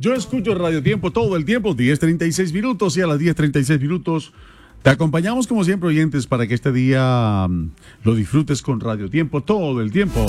Yo escucho Radio Tiempo todo el tiempo, 10:36 minutos, y a las 10:36 minutos te acompañamos como siempre, oyentes, para que este día lo disfrutes con Radio Tiempo todo el tiempo.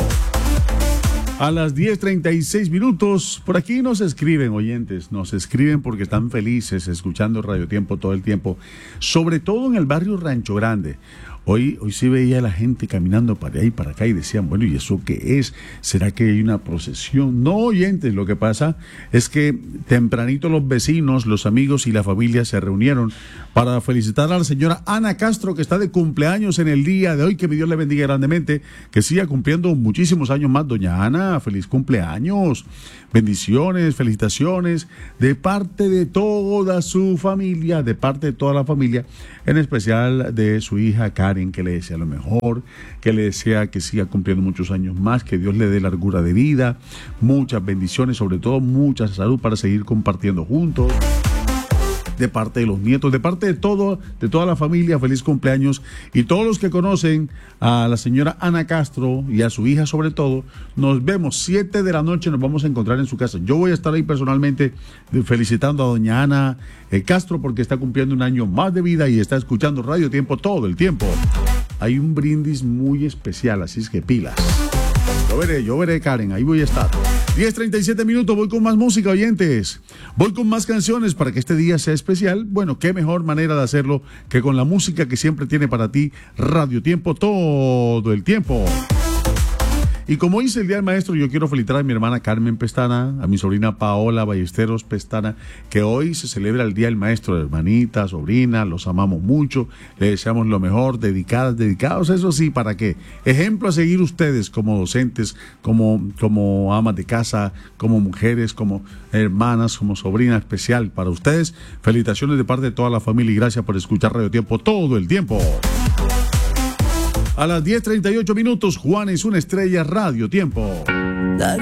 A las 10:36 minutos, por aquí nos escriben, oyentes, nos escriben porque están felices escuchando Radio Tiempo todo el tiempo, sobre todo en el barrio Rancho Grande. Hoy sí veía a la gente caminando para allá y para acá y decían, bueno, ¿y eso qué es? ¿Será que hay una procesión? No, oyentes, lo que pasa es que tempranito los vecinos, los amigos y la familia se reunieron para felicitar a la señora Ana Castro, que está de cumpleaños en el día de hoy. Que mi Dios le bendiga grandemente, que siga cumpliendo muchísimos años más. Doña Ana, feliz cumpleaños, bendiciones, felicitaciones de parte de toda su familia, de parte de toda la familia, en especial de su hija Karen, que le desea lo mejor, que le desea que siga cumpliendo muchos años más, que Dios le dé largura de vida, muchas bendiciones, sobre todo mucha salud para seguir compartiendo juntos. De parte de los nietos, de parte de toda la familia, feliz cumpleaños. Y todos los que conocen a la señora Ana Castro y a su hija sobre todo, nos vemos 7 de la noche, nos vamos a encontrar en su casa. Yo voy a estar ahí personalmente felicitando a doña Ana Castro, porque está cumpliendo un año más de vida y está escuchando Radio Tiempo todo el tiempo. Hay un brindis muy especial, así es que pilas. Yo veré, Karen, ahí voy a estar. 10:37 minutos, voy con más música, oyentes. Voy con más canciones para que este día sea especial. Bueno, qué mejor manera de hacerlo que con la música que siempre tiene para ti Radio Tiempo todo el tiempo. Y como dice el Día del Maestro, yo quiero felicitar a mi hermana Carmen Pestana, a mi sobrina Paola Ballesteros Pestana, que hoy se celebra el Día del Maestro. Hermanita, sobrina, los amamos mucho, le deseamos lo mejor, dedicados, eso sí, ¿para qué? Ejemplo a seguir ustedes como docentes, como amas de casa, como mujeres, como hermanas, como sobrina especial para ustedes. Felicitaciones de parte de toda la familia y gracias por escuchar Radio Tiempo todo el tiempo. A las 10:38 minutos, Juan es una estrella, Radio Tiempo.